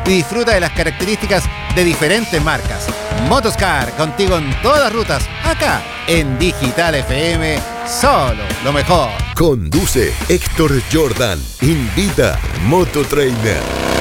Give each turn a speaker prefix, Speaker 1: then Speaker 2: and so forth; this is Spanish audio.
Speaker 1: y disfruta de las características de diferentes marcas. Motoscar, contigo en todas rutas, acá en Digital FM, solo lo mejor.
Speaker 2: Conduce Héctor Jordan. Invita Mototrainer.